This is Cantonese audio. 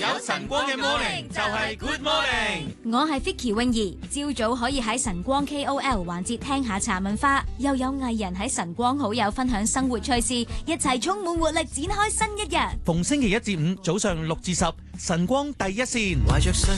有晨光嘅 morning 就係 good morning。 我係 Vicky 泳兒，朝早可以喺晨光 KOL 環節聽下茶文化，又有藝人喺晨光好友分享生活趣事，一齊充滿活力展開新一日。 逢星期一至五早上6至10，晨光第一線。